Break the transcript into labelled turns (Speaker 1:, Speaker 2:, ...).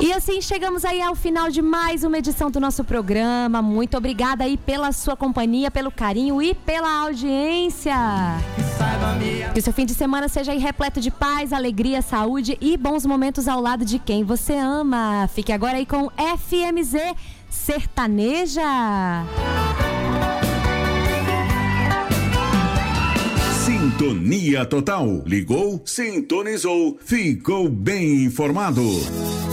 Speaker 1: E assim chegamos aí ao final de mais uma edição do nosso programa. Muito obrigada aí pela sua companhia, pelo carinho e pela audiência. Que o seu fim de semana seja aí repleto de paz, alegria, saúde e bons momentos ao lado de quem você ama. Fique agora aí com FMZ Sertaneja.
Speaker 2: Sintonia total. Ligou, sintonizou, ficou bem informado.